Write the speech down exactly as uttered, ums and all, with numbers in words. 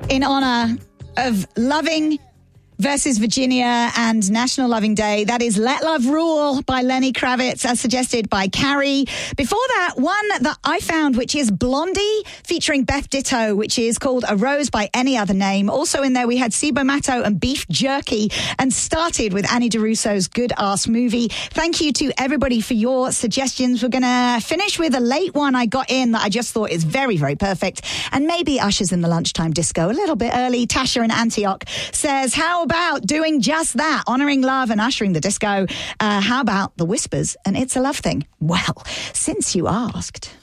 in honor of loving versus Virginia and National Loving Day. That is Let Love Rule by Lenny Kravitz, as suggested by Carrie. Before that, one that I found, which is Blondie, featuring Beth Ditto, which is called A Rose by Any Other Name. Also in there, we had Cibo Matto and Beef Jerky, and started with Annie DeRusso's Good Ass Movie. Thank you to everybody for your suggestions. We're going to finish with a late one I got in that I just thought is very, very perfect, and maybe ushers in the lunchtime disco a little bit early. Tasha in Antioch says, how about doing just that, honouring love and ushering the disco? Uh, how about The Whispers and It's a Love Thing? Well, since you asked...